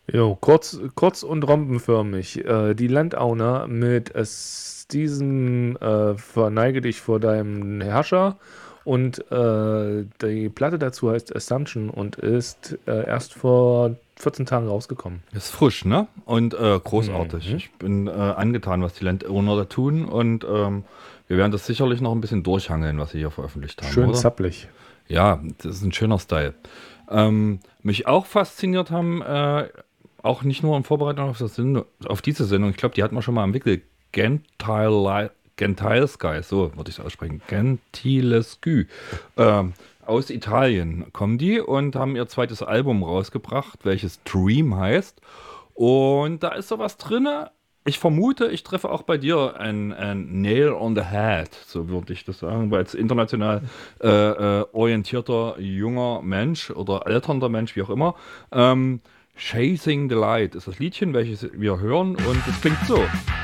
Jo, kurz und rompenförmig. Die Landowner mit diesen verneige dich vor deinem Herrscher und die Platte dazu heißt Assumption und ist erst vor 14 Tagen rausgekommen. Ist frisch, ne? Und großartig. Mhm. Ich bin angetan, was die Landowner da tun und wir werden das sicherlich noch ein bisschen durchhangeln, was sie hier veröffentlicht haben, Schön oder? zappelig. Ja, das ist ein schöner Style. Mich auch fasziniert haben, auch nicht nur in Vorbereitung auf diese Sendung, ich glaube, die hatten wir schon mal entwickelt, Gentile Sky, so würde ich es aussprechen, Gentilescu. Aus Italien kommen die und haben ihr zweites Album rausgebracht, welches Dream heißt. Und da ist sowas drinne. Ich vermute, ich treffe auch bei dir ein Nail on the Head, so würde ich das sagen, weil als international orientierter junger Mensch oder alternder Mensch, wie auch immer, Chasing the Light ist das Liedchen, welches wir hören und es klingt so.